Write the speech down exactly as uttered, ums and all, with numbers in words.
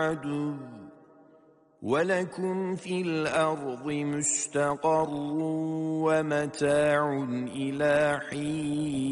عدو ولكم في الأرض مستقر ومتاع إلى حين.